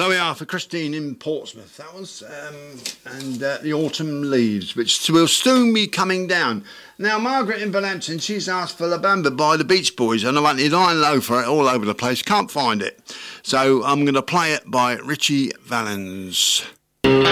There we are for Christine in Portsmouth. That was, and the Autumn Leaves, which will soon be coming down. Now, Margaret in Valenton, she's asked for La Bamba by the Beach Boys, and I wanted high and low for it all over the place. Can't find it. So I'm going to play it by Richie Valens.